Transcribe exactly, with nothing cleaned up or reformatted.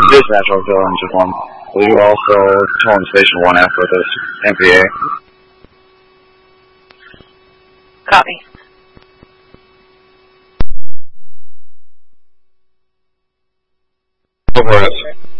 Dispatch Hotel Engine one. Will you also tone Station one after this M P A? Copy. Over it.